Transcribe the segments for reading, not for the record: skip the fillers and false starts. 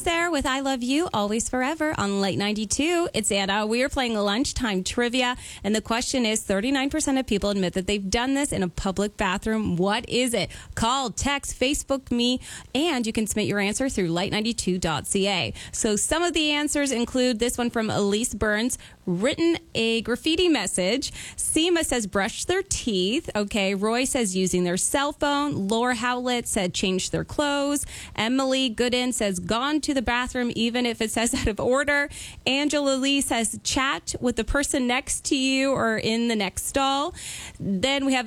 there with I Love You, Always Forever on Late 92. It's Anna. We are playing lunchtime trivia, and the question is 39% of people admit that they've done this in a public bathroom. What is it? Call, text, Facebook me, and you can submit your answer through light92.ca. So some of the answers include this one from Elise Burns, written a graffiti message. Seema says brush their teeth. Okay, Roy says using their cell phone. Laura Howlett said change their clothes. Emily Gooden says gone to the bathroom even if it says out of order. Angela Lee says chat with the person next to you or in the next stall. Then we have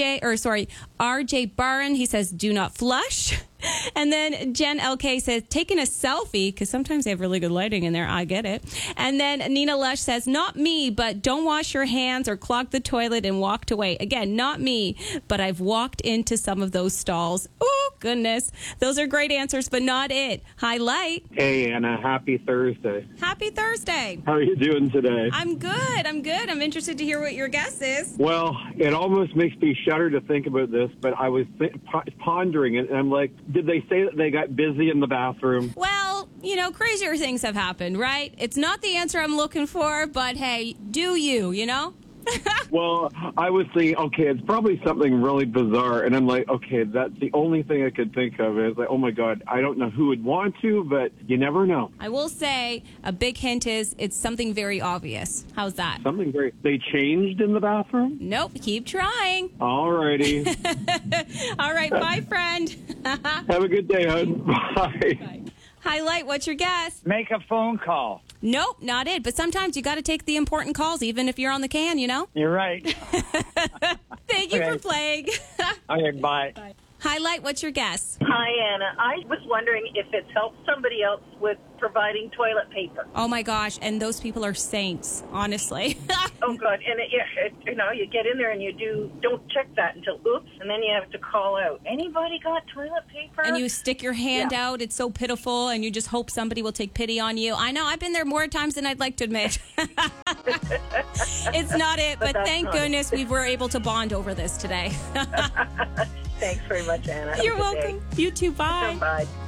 RJ Barron. He says do not flush. And then Jen LK says, taking a selfie, because sometimes they have really good lighting in there. I get it. And then Nina Lush says, not me, but don't wash your hands or clog the toilet and walked away. Again, not me, but I've walked into some of those stalls. Oh, goodness. Those are great answers, but not it. Highlight. Hey, Anna. Happy Thursday. Happy Thursday. How are you doing today? I'm good. I'm interested to hear what your guess is. Well, it almost makes me shudder to think about this, but I was pondering it, and I'm like, did they say that they got busy in the bathroom? Well, crazier things have happened, right? It's not the answer I'm looking for, but hey, do you know? Well, I was thinking, okay, it's probably something really bizarre. And I'm like, okay, that's the only thing I could think of is like, oh my God, I don't know who would want to, but you never know. I will say a big hint is it's something very obvious. How's that? Something very, they changed in the bathroom? Nope, keep trying. All righty. All right, bye, friend. Have a good day, hon. Bye. Bye. Highlight, what's your guess? Make a phone call. Nope, not it. But sometimes you got to take the important calls, even if you're on the can, You're right. Thank you for playing. Okay, bye. Bye. Highlight, what's your guess? Hi, Anna. I was wondering if it's helped somebody else with providing toilet paper. Oh, my gosh. And those people are saints, honestly. Oh, God. And, you get in there and you don't check that until, oops, and then you have to call out, anybody got toilet paper? And you stick your hand out. It's so pitiful, and you just hope somebody will take pity on you. I know. I've been there more times than I'd like to admit. It's not it, but thank goodness we were able to bond over this today. Thanks very much, Anna. You're welcome. You too. Bye. Bye.